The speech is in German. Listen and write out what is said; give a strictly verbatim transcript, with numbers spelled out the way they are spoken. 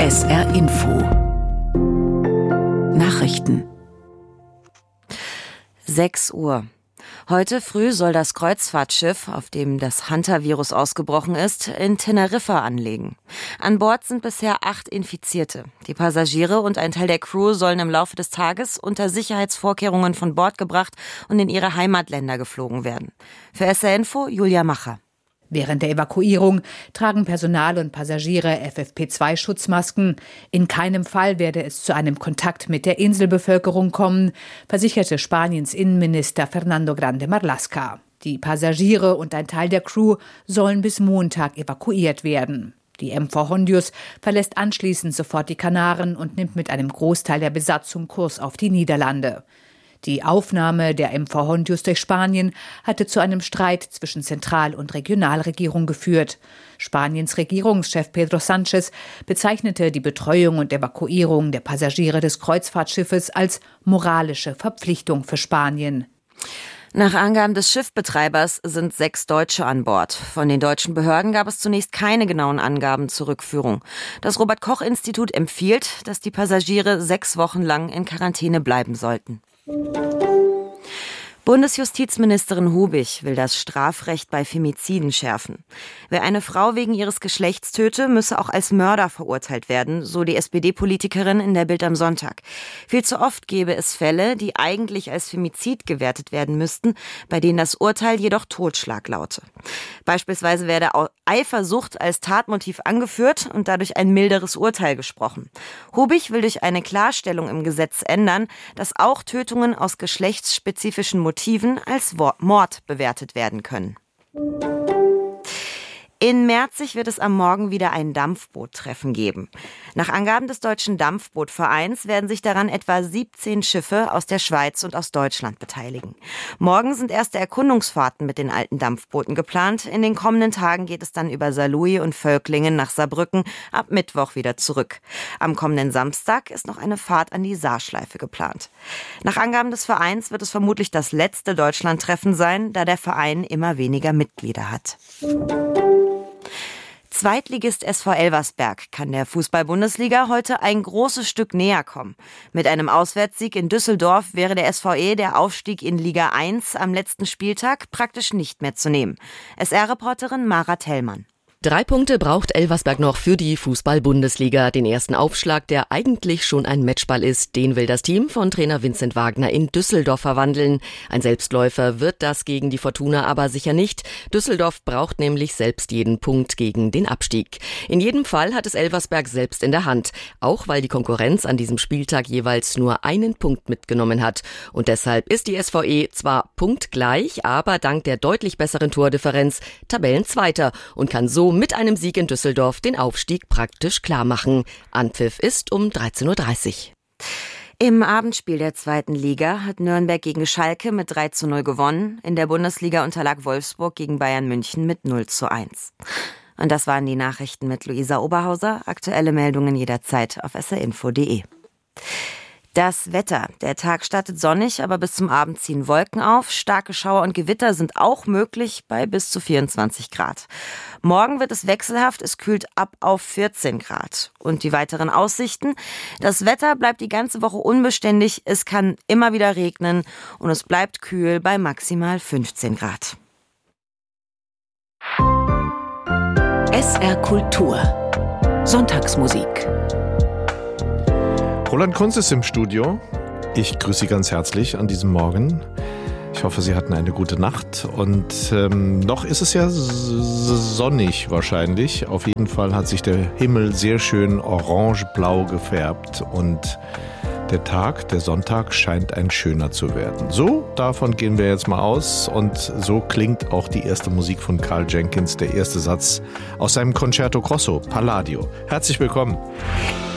S R Info Nachrichten. sechs Uhr. Heute früh soll das Kreuzfahrtschiff, auf dem das Hunter-Virus ausgebrochen ist, in Teneriffa anlegen. An Bord sind bisher acht Infizierte. Die Passagiere und ein Teil der Crew sollen im Laufe des Tages unter Sicherheitsvorkehrungen von Bord gebracht und in ihre Heimatländer geflogen werden. Für S R Info Julia Macher. Während der Evakuierung tragen Personal und Passagiere F F P zwei Schutzmasken. In keinem Fall werde es zu einem Kontakt mit der Inselbevölkerung kommen, versicherte Spaniens Innenminister Fernando Grande Marlaska. Die Passagiere und ein Teil der Crew sollen bis Montag evakuiert werden. Die M V Hondius verlässt anschließend sofort die Kanaren und nimmt mit einem Großteil der Besatzung Kurs auf die Niederlande. Die Aufnahme der M V Hondius durch Spanien hatte zu einem Streit zwischen Zentral- und Regionalregierung geführt. Spaniens Regierungschef Pedro Sánchez bezeichnete die Betreuung und Evakuierung der Passagiere des Kreuzfahrtschiffes als moralische Verpflichtung für Spanien. Nach Angaben des Schiffbetreibers sind sechs Deutsche an Bord. Von den deutschen Behörden gab es zunächst keine genauen Angaben zur Rückführung. Das Robert-Koch-Institut empfiehlt, dass die Passagiere sechs Wochen lang in Quarantäne bleiben sollten. Bundesjustizministerin Hubig will das Strafrecht bei Femiziden schärfen. Wer eine Frau wegen ihres Geschlechts töte, müsse auch als Mörder verurteilt werden, so die S P D-Politikerin in der Bild am Sonntag. Viel zu oft gäbe es Fälle, die eigentlich als Femizid gewertet werden müssten, bei denen das Urteil jedoch Totschlag laute. Beispielsweise werde Eifersucht als Tatmotiv angeführt und dadurch ein milderes Urteil gesprochen. Hubig will durch eine Klarstellung im Gesetz ändern, dass auch Tötungen aus geschlechtsspezifischen Motiven als Mord bewertet werden können. In Merzig wird es am Morgen wieder ein Dampfboottreffen geben. Nach Angaben des Deutschen Dampfbootvereins werden sich daran etwa siebzehn Schiffe aus der Schweiz und aus Deutschland beteiligen. Morgen sind erste Erkundungsfahrten mit den alten Dampfbooten geplant. In den kommenden Tagen geht es dann über Saarlouis und Völklingen nach Saarbrücken, ab Mittwoch wieder zurück. Am kommenden Samstag ist noch eine Fahrt an die Saarschleife geplant. Nach Angaben des Vereins wird es vermutlich das letzte Deutschlandtreffen sein, da der Verein immer weniger Mitglieder hat. Zweitligist S V Elversberg kann der Fußball-Bundesliga heute ein großes Stück näher kommen. Mit einem Auswärtssieg in Düsseldorf wäre der S V E der Aufstieg in Liga eins am letzten Spieltag praktisch nicht mehr zu nehmen. S R-Reporterin Mara Tellmann. Drei Punkte braucht Elversberg noch für die Fußball-Bundesliga. Den ersten Aufschlag, der eigentlich schon ein Matchball ist, den will das Team von Trainer Vincent Wagner in Düsseldorf verwandeln. Ein Selbstläufer wird das gegen die Fortuna aber sicher nicht. Düsseldorf braucht nämlich selbst jeden Punkt gegen den Abstieg. In jedem Fall hat es Elversberg selbst in der Hand, auch weil die Konkurrenz an diesem Spieltag jeweils nur einen Punkt mitgenommen hat. Und deshalb ist die S V E zwar punktgleich, aber dank der deutlich besseren Tordifferenz Tabellenzweiter und kann so mit einem Sieg in Düsseldorf den Aufstieg praktisch klar machen. Anpfiff ist um dreizehn Uhr dreißig. Im Abendspiel der zweiten Liga hat Nürnberg gegen Schalke mit drei zu null gewonnen. In der Bundesliga unterlag Wolfsburg gegen Bayern München mit null zu eins. Und das waren die Nachrichten mit Luisa Oberhauser. Aktuelle Meldungen jederzeit auf s r info punkt d e. Das Wetter. Der Tag startet sonnig, aber bis zum Abend ziehen Wolken auf. Starke Schauer und Gewitter sind auch möglich bei bis zu vierundzwanzig Grad. Morgen wird es wechselhaft, es kühlt ab auf vierzehn Grad. Und die weiteren Aussichten? Das Wetter bleibt die ganze Woche unbeständig, es kann immer wieder regnen und es bleibt kühl bei maximal fünfzehn Grad. S R Kultur Sonntagsmusik. Roland Kunz ist im Studio. Ich grüße Sie ganz herzlich an diesem Morgen. Ich hoffe, Sie hatten eine gute Nacht. Und ähm, noch ist es ja sonnig wahrscheinlich. Auf jeden Fall hat sich der Himmel sehr schön orange-blau gefärbt. Und der Tag, der Sonntag, scheint ein schöner zu werden. So, davon gehen wir jetzt mal aus. Und so klingt auch die erste Musik von Karl Jenkins, der erste Satz aus seinem Concerto Grosso, Palladio. Herzlich willkommen.